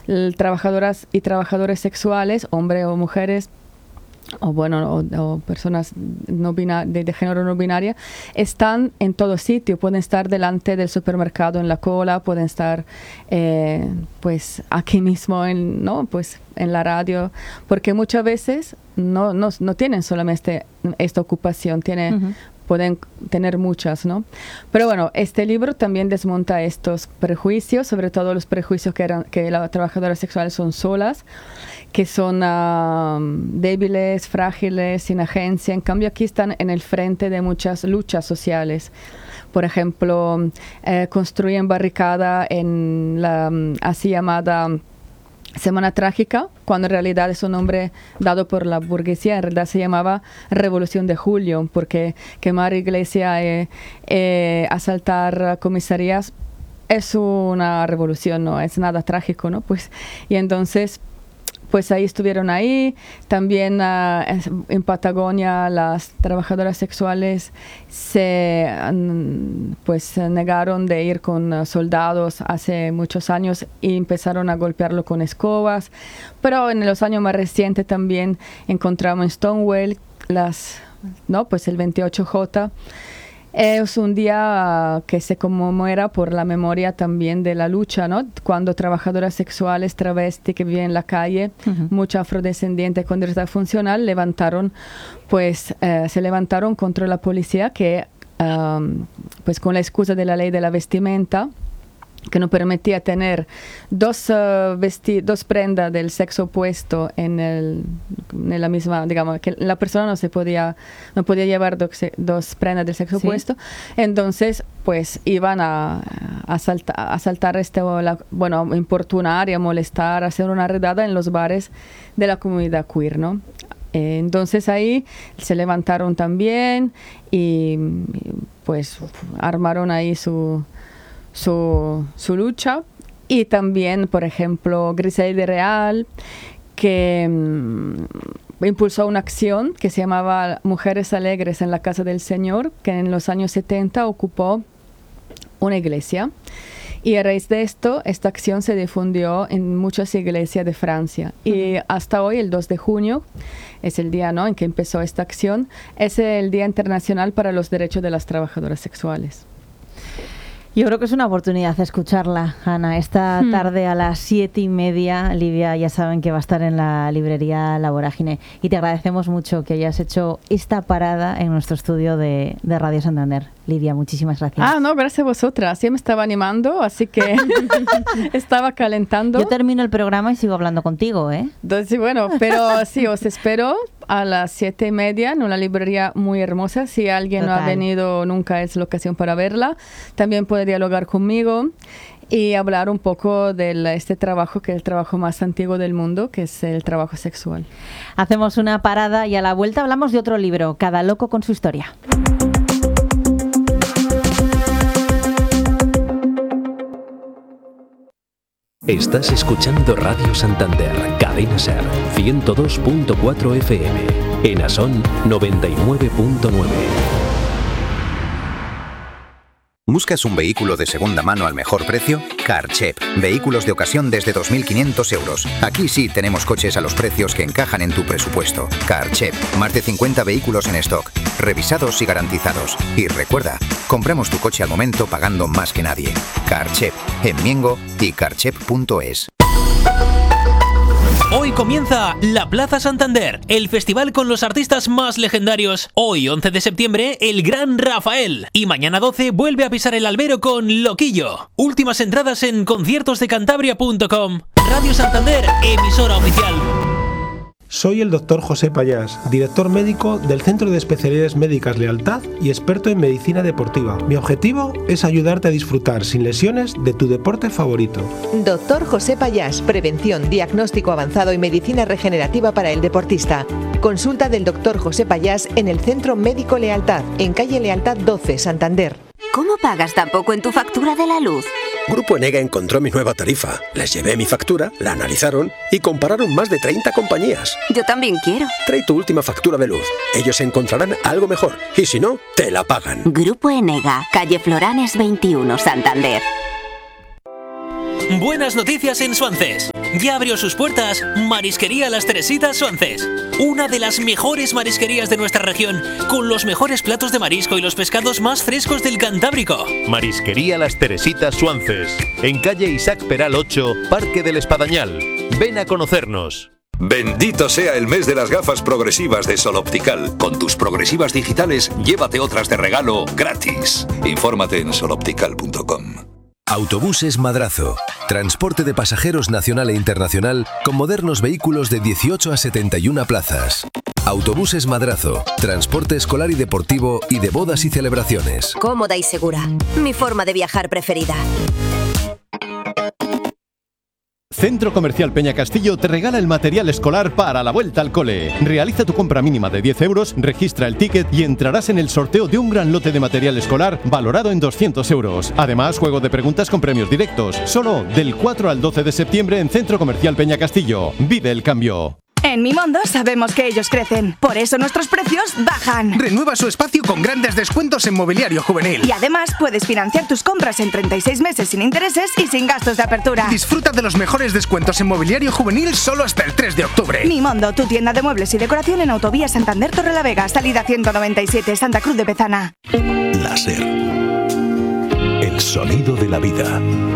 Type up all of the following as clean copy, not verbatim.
trabajadoras y trabajadores sexuales, hombres o mujeres, o personas de género no binaria, están en todo sitio. Pueden estar delante del supermercado en la cola, pueden estar pues aquí mismo en la radio, porque muchas veces no tienen solamente esta ocupación, pueden tener muchas, ¿no? Pero bueno, este libro también desmonta estos prejuicios, sobre todo los prejuicios que las trabajadoras sexuales son solas, que son débiles, frágiles, sin agencia. En cambio, aquí están en el frente de muchas luchas sociales. Por ejemplo, construyen barricada en la así llamada Semana Trágica, cuando en realidad es un nombre dado por la burguesía. En realidad se llamaba Revolución de Julio, porque quemar iglesias, asaltar comisarías es una revolución, no es nada trágico, ¿no? Pues, y entonces, pues ahí estuvieron ahí. También en Patagonia las trabajadoras sexuales se negaron de ir con soldados hace muchos años y empezaron a golpearlo con escobas. Pero en los años más recientes también encontramos en Stonewall el 28J. Es un día que se conmemora por la memoria también de la lucha, ¿no? Cuando trabajadoras sexuales, travestis que viven en la calle, mucha afrodescendiente con diversidad funcional, se levantaron contra la policía que, con la excusa de la ley de la vestimenta, que no permitía tener dos prendas del sexo opuesto en la misma, digamos, que la persona no podía llevar dos prendas del sexo opuesto. Entonces, pues iban a asaltar importunar y a molestar, a hacer una redada en los bares de la comunidad queer, ¿no? Entonces ahí se levantaron también y pues armaron ahí su lucha. Y también, por ejemplo, Griselda Real, que impulsó una acción que se llamaba Mujeres Alegres en la Casa del Señor, que en los años 70 ocupó una iglesia. Y a raíz de esto, esta acción se difundió en muchas iglesias de Francia. Y hasta hoy, el 2 de junio, es el día, ¿no?, en que empezó esta acción, es el Día Internacional para los Derechos de las Trabajadoras Sexuales. Yo creo que es una oportunidad escucharla, Ana. Esta tarde a las 7:30, Lidia, ya saben que va a estar en la librería La Vorágine. Y te agradecemos mucho que hayas hecho esta parada en nuestro estudio de Radio Santander. Lidia, muchísimas gracias. Gracias a vosotras. Ya me estaba animando, así que estaba calentando. Yo termino el programa y sigo hablando contigo, ¿eh? Entonces, bueno, pero sí, os espero a las 7:30 en una librería muy hermosa. Si alguien no ha venido nunca, es la ocasión para verla. También puede dialogar conmigo y hablar un poco de este trabajo, que es el trabajo más antiguo del mundo, que es el trabajo sexual. Hacemos una parada y a la vuelta hablamos de otro libro, Cada loco con su historia. Estás escuchando Radio Santander, Cadena Ser, 102.4 FM, en Asón 99.9. ¿Buscas un vehículo de segunda mano al mejor precio? Carchep. Vehículos de ocasión desde 2.500 euros. Aquí sí tenemos coches a los precios que encajan en tu presupuesto. Carchep. Más de 50 vehículos en stock. Revisados y garantizados. Y recuerda, compramos tu coche al momento pagando más que nadie. Carchep. En Miengo y carchep.es. Hoy comienza la Plaza Santander, el festival con los artistas más legendarios. Hoy, 11 de septiembre, el Gran Rafael. Y mañana 12 vuelve a pisar el albero con Loquillo. Últimas entradas en conciertosdecantabria.com. Radio Santander, emisora oficial. Soy el Dr. José Payás, director médico del Centro de Especialidades Médicas Lealtad y experto en medicina deportiva. Mi objetivo es ayudarte a disfrutar sin lesiones de tu deporte favorito. Dr. José Payás, prevención, diagnóstico avanzado y medicina regenerativa para el deportista. Consulta del Dr. José Payás en el Centro Médico Lealtad, en calle Lealtad 12, Santander. ¿Cómo pagas tan poco en tu factura de la luz? Grupo Enega encontró mi nueva tarifa. Les llevé mi factura, la analizaron y compararon más de 30 compañías. Yo también quiero. Trae tu última factura de luz. Ellos encontrarán algo mejor y si no, te la pagan. Grupo Enega, calle Floranes 21, Santander. Buenas noticias en Suances. Ya abrió sus puertas Marisquería Las Teresitas Suances, una de las mejores marisquerías de nuestra región, con los mejores platos de marisco y los pescados más frescos del Cantábrico. Marisquería Las Teresitas Suances, en calle Isaac Peral 8, Parque del Espadañal. Ven a conocernos. Bendito sea el mes de las gafas progresivas de Sol Optical. Con tus progresivas digitales, llévate otras de regalo gratis. Infórmate en soloptical.com. Autobuses Madrazo. Transporte de pasajeros nacional e internacional con modernos vehículos de 18 a 71 plazas. Autobuses Madrazo. Transporte escolar y deportivo y de bodas y celebraciones. Cómoda y segura. Mi forma de viajar preferida. Centro Comercial Peña Castillo te regala el material escolar para la vuelta al cole. Realiza tu compra mínima de 10 euros, registra el ticket y entrarás en el sorteo de un gran lote de material escolar valorado en 200 euros. Además, juego de preguntas con premios directos. Solo del 4 al 12 de septiembre en Centro Comercial Peña Castillo. Vive el cambio. En Mimondo sabemos que ellos crecen, por eso nuestros precios bajan. Renueva su espacio con grandes descuentos en mobiliario juvenil. Y además puedes financiar tus compras en 36 meses sin intereses y sin gastos de apertura. Disfruta de los mejores descuentos en mobiliario juvenil solo hasta el 3 de octubre. Mimondo, tu tienda de muebles y decoración en Autovía Santander Torrelavega, salida 197, Santa Cruz de Bezana. Láser. El sonido de la vida.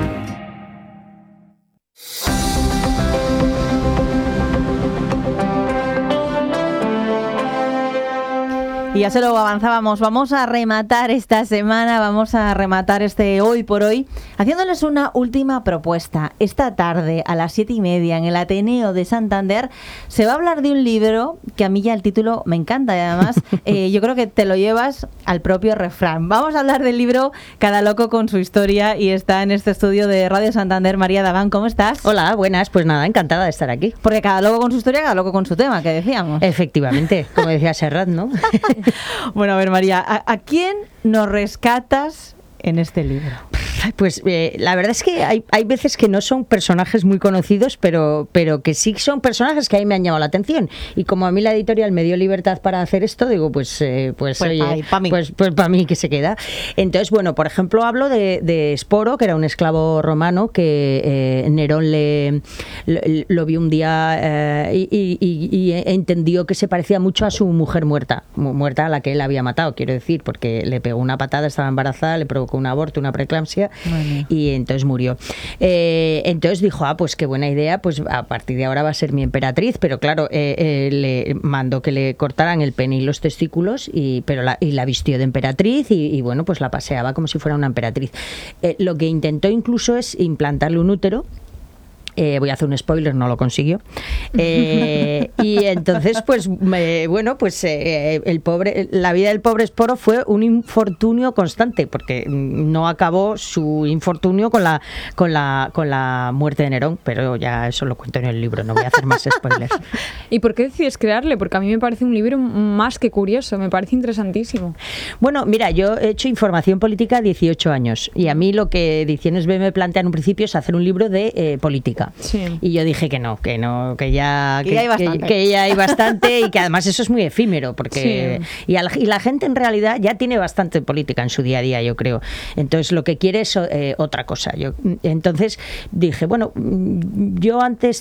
Y ya se lo avanzábamos, vamos a rematar esta semana, vamos a rematar este Hoy por Hoy, haciéndoles una última propuesta. Esta tarde, a las 7:30, en el Ateneo de Santander, se va a hablar de un libro que a mí ya el título me encanta y además yo creo que te lo llevas al propio refrán. Vamos a hablar del libro Cada loco con su historia y está en este estudio de Radio Santander María Daván. ¿Cómo estás? Hola, buenas, pues nada, encantada de estar aquí. Porque cada loco con su historia, cada loco con su tema, que decíamos. Efectivamente, como decía Serrat, ¿no? Bueno, a ver, María, ¿a quién nos rescatas en este libro? Pues la verdad es que hay veces que no son personajes muy conocidos, pero que sí son personajes que a mí me han llamado la atención. Y como a mí la editorial me dio libertad para hacer esto, digo, pues oye, pues para mí que se queda. Entonces, bueno, por ejemplo, hablo de Esporo, que era un esclavo romano que Nerón lo vio un día y entendió que se parecía mucho a su mujer muerta a la que él había matado, quiero decir, porque le pegó una patada, estaba embarazada, le provocó un aborto, una preeclampsia. Bueno. Y entonces murió. Entonces dijo, pues qué buena idea, pues a partir de ahora va a ser mi emperatriz, pero claro, le mandó que le cortaran el pene y los testículos, pero la vistió de emperatriz y bueno, pues la paseaba como si fuera una emperatriz. Lo que intentó incluso es implantarle un útero. Voy a hacer un spoiler, no lo consiguió. Y entonces, pues bueno, pues la vida del pobre Esporo fue un infortunio constante, porque no acabó su infortunio con la muerte de Nerón, pero ya eso lo cuento en el libro, no voy a hacer más spoilers. ¿Y por qué decides crearle? Porque a mí me parece un libro más que curioso, me parece interesantísimo. Bueno, mira, yo he hecho información política 18 años y a mí lo que Ediciones B me plantea en un principio es hacer un libro de política. Sí. Y yo dije que ya hay bastante y que además eso es muy efímero, porque sí. y la gente en realidad ya tiene bastante política en su día a día, yo creo. Entonces lo que quiere es otra cosa. Entonces dije, bueno, yo antes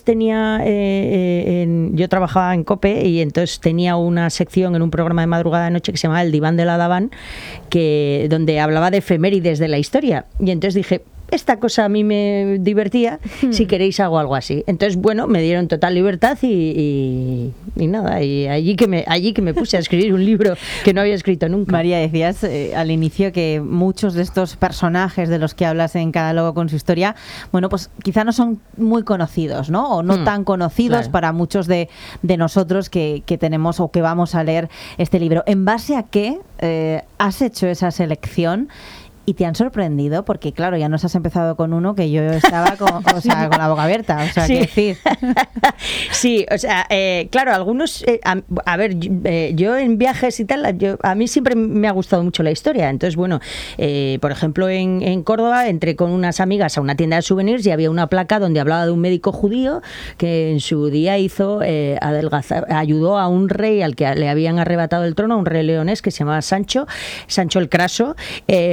yo trabajaba en COPE y entonces tenía una sección en un programa de madrugada de noche que se llamaba El Diván de la Daván, donde hablaba de efemérides de la historia. Y entonces dije, esta cosa a mí me divertía, si queréis hago algo así. Entonces, bueno, me dieron total libertad y nada, y allí que me puse a escribir un libro que no había escrito nunca. María, decías al inicio que muchos de estos personajes de los que hablas en Cada loco con su historia, bueno, pues quizá no son muy conocidos, ¿no? O no tan conocidos, claro, para muchos de nosotros que tenemos o que vamos a leer este libro. ¿En base a qué has hecho esa selección? ¿Y te han sorprendido? Porque claro, ya nos has empezado con uno que yo estaba con la boca abierta, o sea, sí. ¿Qué decir? Sí, o sea, claro, algunos, yo en viajes y tal, a mí siempre me ha gustado mucho la historia, entonces bueno, por ejemplo en Córdoba entré con unas amigas a una tienda de souvenirs y había una placa donde hablaba de un médico judío que en su día ayudó a un rey al que le habían arrebatado el trono, a un rey leonés que se llamaba Sancho el Craso, a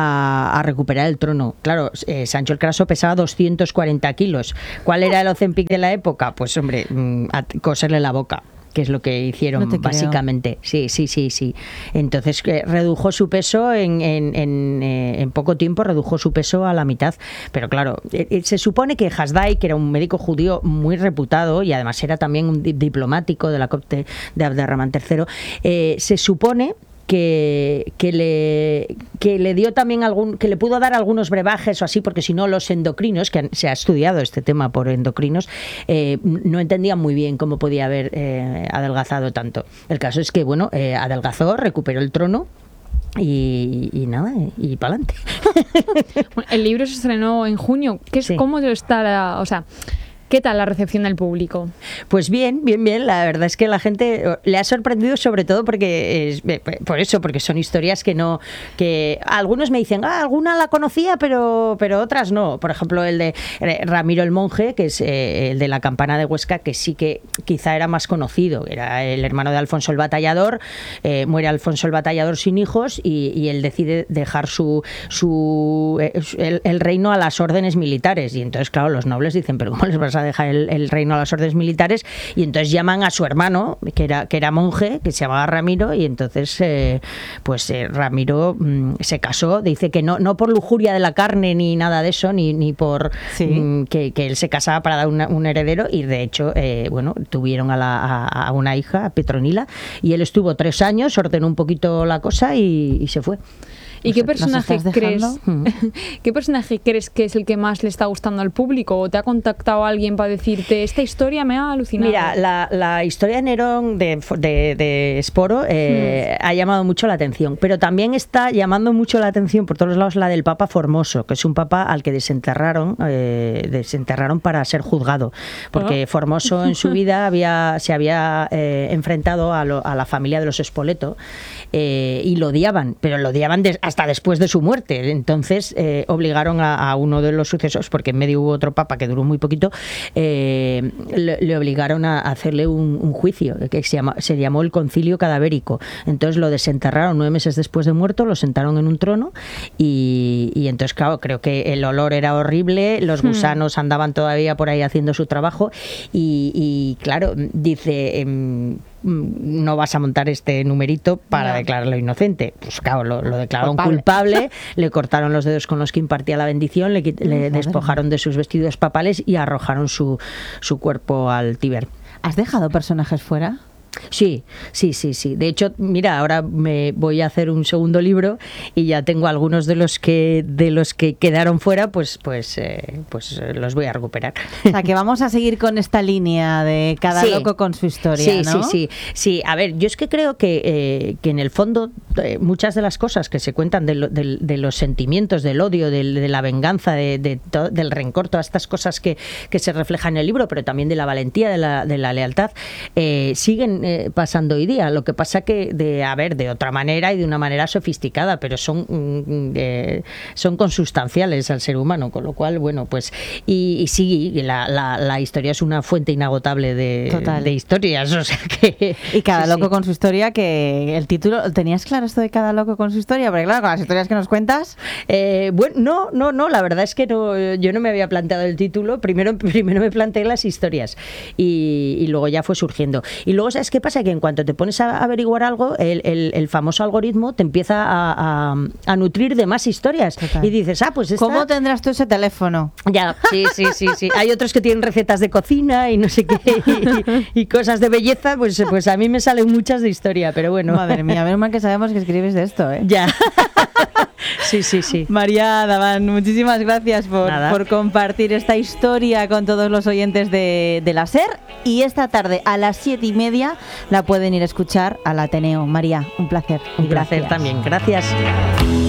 a recuperar el trono. Claro, Sancho el Craso pesaba 240 kilos. ¿Cuál era el Ozempic de la época? Pues hombre, a coserle la boca, que es lo que hicieron básicamente. Sí. Entonces redujo su peso en poco tiempo, redujo su peso a la mitad. Pero claro, se supone que Hasdai, que era un médico judío muy reputado y además era también un diplomático de la corte de Abderramán III, se supone que le dio también que le pudo dar algunos brebajes o así, porque si no los endocrinos, que se ha estudiado este tema por endocrinos, no entendían muy bien cómo podía haber adelgazado tanto. El caso es que, bueno, adelgazó, recuperó el trono y nada, y para adelante. El libro se estrenó en junio. ¿Cómo está ¿qué tal la recepción del público? Pues bien. La verdad es que la gente le ha sorprendido, sobre todo porque porque son historias que algunos me dicen, alguna la conocía, pero otras no. Por ejemplo, el de Ramiro el Monje, que es el de La Campana de Huesca, que sí que quizá era más conocido. Era el hermano de Alfonso el Batallador. Muere Alfonso el Batallador sin hijos y él decide dejar el reino a las órdenes militares. Y entonces, claro, los nobles dicen, pero ¿cómo les vas a dejar el reino a las órdenes militares? Y entonces llaman a su hermano, que era monje, que se llamaba Ramiro, y entonces Ramiro se casó. Dice que no por lujuria de la carne ni nada de eso, ni por que él se casaba para dar un heredero, y de hecho tuvieron a una hija, a Petronila, y él estuvo 3 años, ordenó un poquito la cosa y se fue. ¿Y qué personaje crees que es el que más le está gustando al público? ¿O te ha contactado alguien para decirte, esta historia me ha alucinado? Mira, la historia de Nerón de Esporo ha llamado mucho la atención, pero también está llamando mucho la atención por todos lados la del Papa Formoso, que es un papa al que desenterraron para ser juzgado, porque Formoso en su vida se había enfrentado a la familia de los Spoleto, y lo odiaban, pero lo odiaban hasta después de su muerte. Entonces obligaron a uno de los sucesores, porque en medio hubo otro papa que duró muy poquito, le obligaron a hacerle un juicio que se llamó el concilio cadavérico. Entonces lo desenterraron 9 meses después de muerto, lo sentaron en un trono y entonces, claro, creo que el olor era horrible, los gusanos andaban todavía por ahí haciendo su trabajo y claro, dice, no vas a montar este numerito para declararlo inocente. Pues claro, lo declararon culpable, le cortaron los dedos con los que impartía la bendición, le despojaron de sus vestidos papales y arrojaron su cuerpo al Tíber. ¿Has dejado personajes fuera? Sí. De hecho, mira, ahora me voy a hacer un segundo libro y ya tengo algunos de los que quedaron fuera, pues los voy a recuperar. O sea, que vamos a seguir con esta línea de cada loco con su historia, ¿no? Sí. A ver, yo es que creo que en el fondo muchas de las cosas que se cuentan de los sentimientos, del odio, de la venganza, del rencor, todas estas cosas que se reflejan en el libro, pero también de la valentía, de la lealtad, siguen pasando hoy día. Lo que pasa que de otra manera y de una manera sofisticada, pero son consustanciales al ser humano, con lo cual, bueno, pues y sí, la historia es una fuente inagotable de historias, o sea que... Y cada loco con su historia, que el título, ¿tenías claro esto de cada loco con su historia? Porque claro, con las historias que nos cuentas... Bueno, no, la verdad es que yo no me había planteado el título, primero me planteé las historias y luego ya fue surgiendo. Y luego, ¿sabes qué pasa? Que en cuanto te pones a averiguar algo, el famoso algoritmo te empieza a nutrir de más historias. Total. Y dices, pues esta... ¿Cómo tendrás tú ese teléfono? Ya, sí. Hay otros que tienen recetas de cocina y no sé qué, y cosas de belleza, pues a mí me salen muchas de historia, pero bueno. Madre mía, menos mal que sabemos que escribes de esto, ¿eh? Ya. Sí. María Davant, muchísimas gracias por compartir esta historia con todos los oyentes de la SER, y esta tarde a las 7:30 la pueden ir a escuchar al Ateneo. María, un placer. Un placer también, gracias.